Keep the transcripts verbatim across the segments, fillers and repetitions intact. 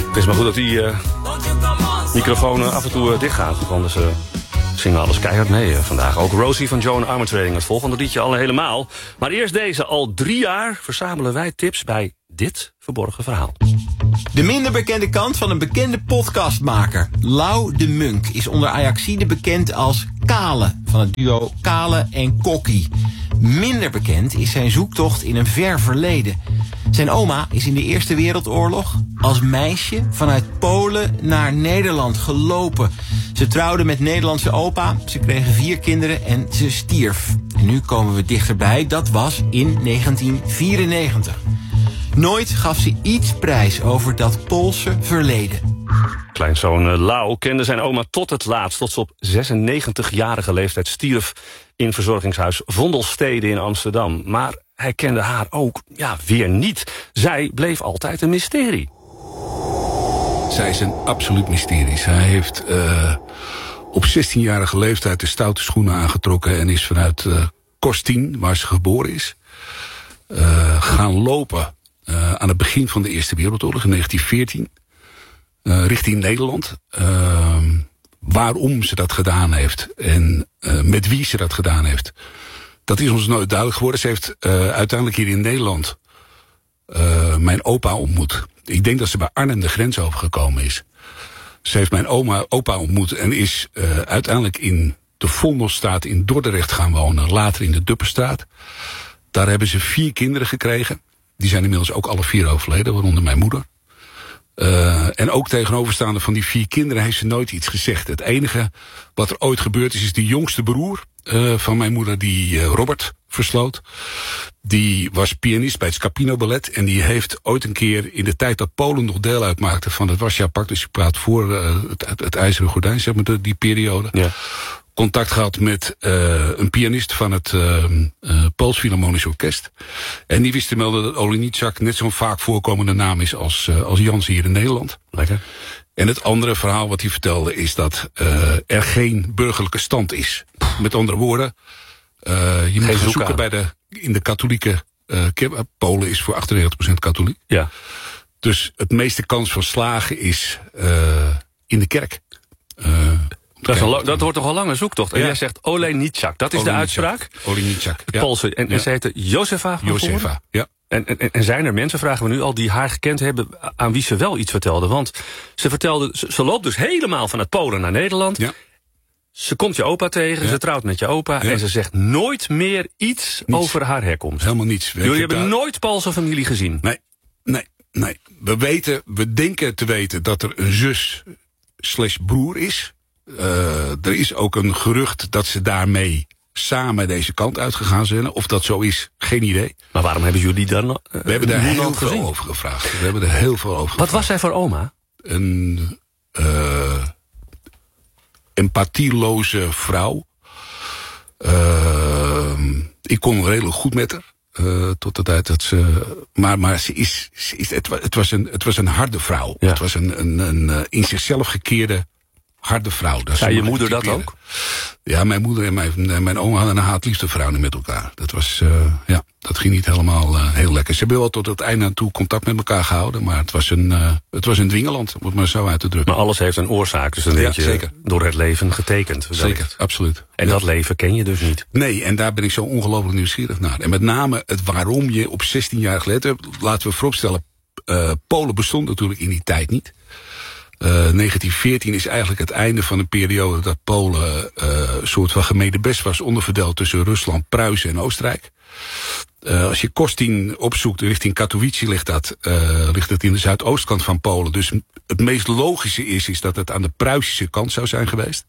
Het is maar goed dat die uh, microfoon uh, af en toe uh, dicht gaat. Want anders uh, zingen we alles keihard mee uh, vandaag. Ook Rosie van Joan Armatrading, het volgende liedje al helemaal. Maar eerst deze. Al drie jaar verzamelen wij tips bij dit verborgen verhaal. De minder bekende kant van een bekende podcastmaker. Lau de Munk is onder Ajaxide bekend als Kale, van het duo Kale en Kokkie. Minder bekend is zijn zoektocht in een ver verleden. Zijn oma is in de Eerste Wereldoorlog als meisje vanuit Polen naar Nederland gelopen. Ze trouwde met Nederlandse opa, ze kregen vier kinderen en ze stierf. En nu komen we dichterbij, dat was in negentien vierennegentig. Nooit gaf ze iets prijs over dat Poolse verleden. Kleinzoon Lau kende zijn oma tot het laatst, tot ze op zesennegentigjarige leeftijd stierf in verzorgingshuis Vondelstede in Amsterdam. Maar hij kende haar ook, ja, weer niet. Zij bleef altijd een mysterie. Zij is een absoluut mysterie. Zij heeft uh, op zestienjarige leeftijd de stoute schoenen aangetrokken en is vanuit uh, Kostin, waar ze geboren is, uh, gaan lopen uh, aan het begin van de Eerste Wereldoorlog in negentien veertien. Uh, richting Nederland. Uh, waarom ze dat gedaan heeft en uh, met wie ze dat gedaan heeft, dat is ons nooit duidelijk geworden. Ze heeft uh, uiteindelijk hier in Nederland uh, mijn opa ontmoet. Ik denk dat ze bij Arnhem de grens overgekomen is. Ze heeft mijn oma, opa ontmoet en is uh, uiteindelijk in de Vondelstraat in Dordrecht gaan wonen. Later in de Dupperstraat. Daar hebben ze vier kinderen gekregen. Die zijn inmiddels ook alle vier overleden, waaronder mijn moeder. Uh, en ook tegenoverstaande van die vier kinderen heeft ze nooit iets gezegd. Het enige wat er ooit gebeurd is, is de jongste broer uh, van mijn moeder, die uh, Robert Versloot. Die was pianist bij het Scapino Ballet. En die heeft ooit een keer in de tijd dat Polen nog deel uitmaakte van het Warschau-pact, dus ik praat voor uh, het, het, het IJzeren Gordijn, zeg maar, de, die periode. Ja. Contact gehad met uh, een pianist van het uh, uh, Pools Philharmonisch Orkest. En die wist te melden dat Oleniczak net zo'n vaak voorkomende naam is als, uh, als Jans hier in Nederland. Lekker. En het andere verhaal wat hij vertelde is dat uh, er geen burgerlijke stand is. Met andere woorden, uh, je moet gaan zoeken bij de, in de katholieke uh, kerk. Polen is voor achtennegentig procent katholiek. Ja. Dus het meeste kans van slagen is uh, in de kerk. Uh, Dat, is al, dat wordt toch al lange zoektocht. En ja. Jij zegt Oleniczak, dat is Oleniczak. De uitspraak? Oleniczak, ja. Poolse, en, ja. en ze heette Josefa. Josefa, ja. En, en, en zijn er mensen, vragen we nu al, die haar gekend hebben, aan wie ze wel iets vertelde? Want ze vertelde, ze, ze loopt dus helemaal vanuit Polen naar Nederland. Ja. Ze komt je opa tegen, ja. Ze trouwt met je opa. Ja. En ze zegt nooit meer iets niets. Over haar herkomst. Helemaal niets. Jullie hebben daar nooit Poolse familie gezien? Nee, nee, nee. We weten, we denken te weten dat er een zus slash broer is. Uh, er is ook een gerucht dat ze daarmee samen deze kant uitgegaan zijn. Of dat zo is, geen idee. Maar waarom hebben jullie dan uh, We hebben daar heel veel gezien? over gevraagd. We hebben er heel veel over gevraagd. Wat was zij voor oma? Een uh, empathieloze vrouw. Uh, ik kon redelijk goed met haar. Uh, tot de tijd dat ze. Maar, maar ze is. Ze is het, het, was een, het was een harde vrouw. Ja. Het was een, een, een, een in zichzelf gekeerde harde vrouw. Dat zei je moeder dat ook? Ja, mijn moeder en mijn, mijn oma hadden een haat-liefde verhouding met elkaar. Dat was, uh, ja, dat ging niet helemaal uh, heel lekker. Ze hebben wel tot het einde aan toe contact met elkaar gehouden, maar het was een, uh, het was een dwingeland, om het maar zo uit te drukken. Maar alles heeft een oorzaak, dus dan denk je, zeker. Door het leven getekend. Zeker, wellicht. Absoluut. En ja. Dat leven ken je dus niet? Nee, en daar ben ik zo ongelooflijk nieuwsgierig naar. En met name het waarom je op zestienjarige leeftijd, laten we vooropstellen, uh, Polen bestond natuurlijk in die tijd niet. Uh, negentien veertien is eigenlijk het einde van een periode dat Polen uh, een soort van gemeenebest was, onderverdeeld tussen Rusland, Pruisen en Oostenrijk. Uh, als je Kostin opzoekt richting Katowice, ligt dat uh, ligt het in de zuidoostkant van Polen. Dus het meest logische is, is dat het aan de Pruisische kant zou zijn geweest.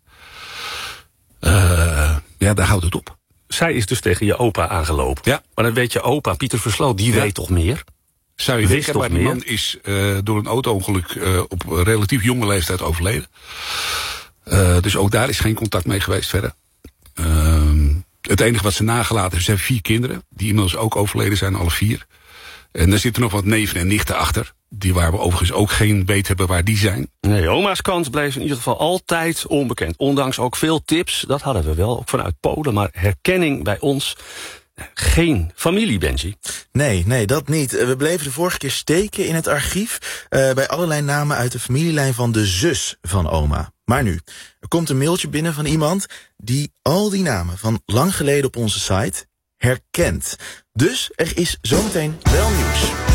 Uh, ja, daar houdt het op. Zij is dus tegen je opa aangelopen. Ja. Maar dan weet je opa, Pieter Versloot, die ja. weet toch meer? Zou je denken, maar die man is uh, door een auto-ongeluk uh, op relatief jonge leeftijd overleden. Uh, dus ook daar is geen contact mee geweest verder. Uh, het enige wat ze nagelaten hebben, zijn vier kinderen, die inmiddels ook overleden zijn, alle vier. En daar zitten nog wat neven en nichten achter, die waar we overigens ook geen weet hebben waar die zijn. Nee, oma's kant bleef in ieder geval altijd onbekend. Ondanks ook veel tips, dat hadden we wel, ook vanuit Polen. Maar herkenning bij ons, geen familie, Benji. Nee, nee, dat niet. We bleven de vorige keer steken in het archief uh, bij allerlei namen uit de familielijn van de zus van oma. Maar nu, er komt een mailtje binnen van iemand die al die namen van lang geleden op onze site herkent. Dus er is zometeen wel nieuws.